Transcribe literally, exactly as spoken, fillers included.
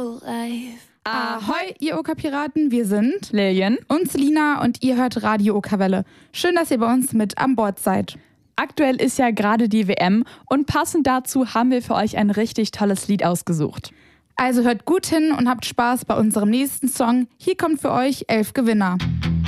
Ahoi, ihr Oka-Piraten, wir sind Lillian und Selina und ihr hört Radio Oka-Welle. Schön, dass ihr bei uns mit an Bord seid. Aktuell ist ja gerade die W M und passend dazu haben wir für euch ein richtig tolles Lied ausgesucht. Also hört gut hin und habt Spaß bei unserem nächsten Song. Hier kommt für euch elf Gewinner.